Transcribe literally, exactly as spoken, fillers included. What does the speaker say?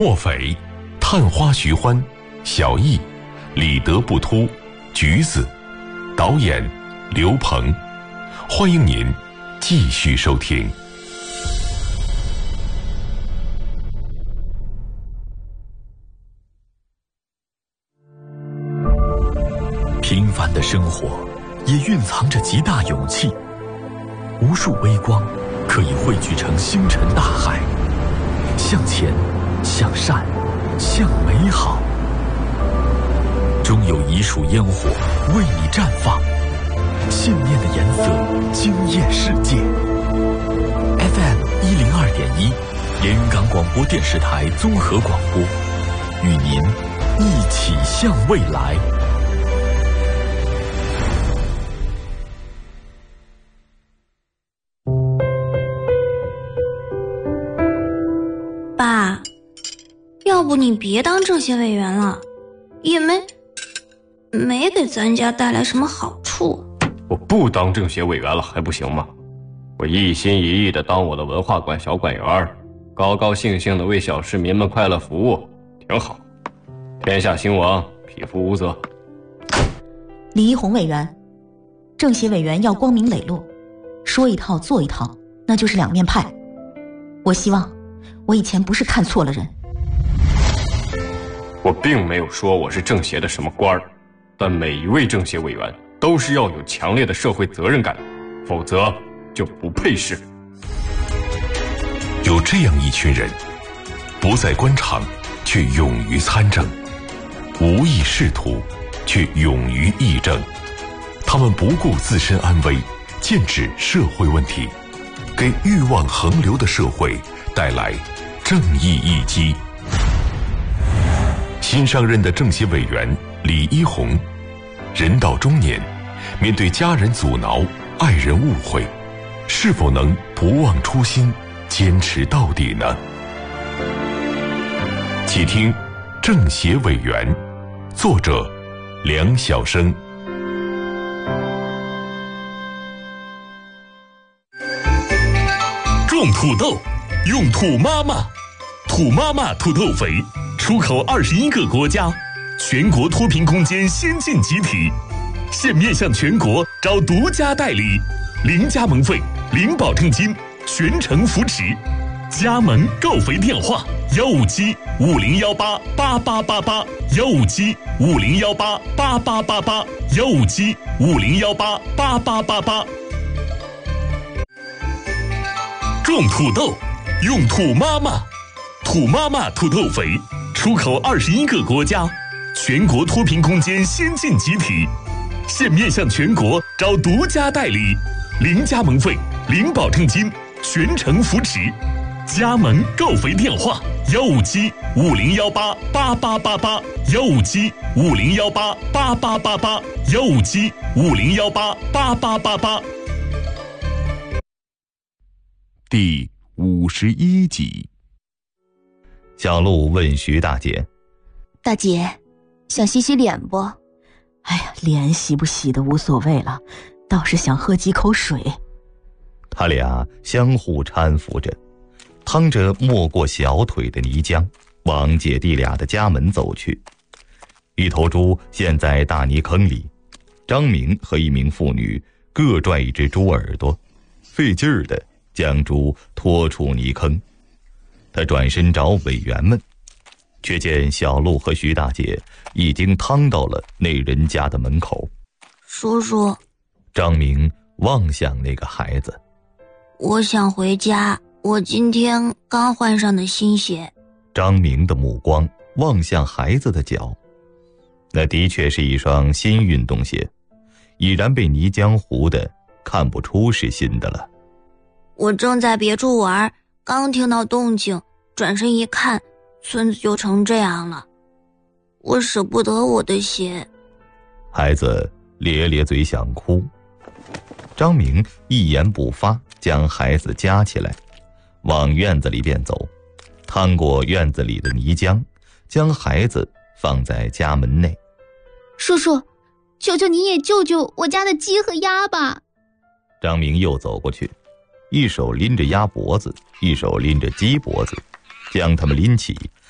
莫匪、探花徐欢、小艺、李德不突、橘子，导演刘鹏。欢迎您继续收听。 平凡的生活也蕴藏着极大勇气，无数微光可以汇聚成星辰大海，向前，向善，向美好，终有一束烟火为你绽放，信念的颜色惊艳世界。 F M 一零二点一，连云港广播电视台综合广播，与您一起向未来。 爸，要不你别当政协委员了，也没没给咱家带来什么好处。 我不当政协委员了还不行吗？我一心一意的当我的文化馆小馆员，高高兴兴的为小市民们快乐服务，挺好。天下兴亡，匹夫无责。 李一红委员，政协委员要光明磊落，说一套做一套，那就是两面派。我希望我以前不是看错了人。 我并没有说我是政协的什么官儿，但每一位政协委员都是要有强烈的社会责任感，否则就不配是。 有这样一群人，不在官场却勇于参政，无意仕途却勇于议政。他们不顾自身安危，剑指社会问题，给欲望横流的社会带来正义一击。新上任的政协委员李一红，人到中年，面对家人阻挠、爱人误会，是否能不忘初心，坚持到底呢？请听《政协委员》，作者梁晓声。 种土豆，用土妈妈，土妈妈土豆肥，出口二十一个国家，全国脱贫攻坚先进集体，现面向全国招独家代理，零加盟费，零保证金，全程扶持。加盟购肥电话：幺五七五零幺八八八八八，幺五七五零幺八八八八八，幺五七五零幺八八八八八。种土豆，用土妈妈，土妈妈土豆肥，出口二十一个国家，全国脱贫攻坚先进集体，现面向全国招独家代理，零加盟费，零保证金，全程扶持。加盟购肥电话：幺五七五零幺八八八八八，幺五七五零幺八八八八八，幺五七五零幺八八八八八。 第五十一集。 小鹿问徐大姐：“ 大姐，想洗洗脸不？”“ 哎呀，脸洗不洗的无所谓了，倒是想喝几口水。” 他俩相互搀扶着，趟着没过小腿的泥浆，往姐弟俩的家门走去。一头猪陷在大泥坑里，张明和一名妇女各拽一只猪耳朵，费劲儿的将猪拖出泥坑。他转身找委员们，却见小鹿和徐大姐已经趟到了那人家的门口。 叔叔， 张明望向那个孩子：“ 我想回家，我今天刚换上的新鞋。” 张明的目光望向孩子的脚，那的确是一双新运动鞋，已然被泥浆糊得看不出是新的了。 我正在别处玩，刚听到动静，转身一看，村子就成这样了。我舍不得我的鞋。 孩子咧咧嘴想哭，张明一言不发，将孩子夹起来，往院子里边走，趟过院子里的泥浆，将孩子放在家门内。 叔叔，求求你也救救我家的鸡和鸭吧。 张明又走过去，一手拎着鸭脖子，一手拎着鸡脖子，将它们拎起，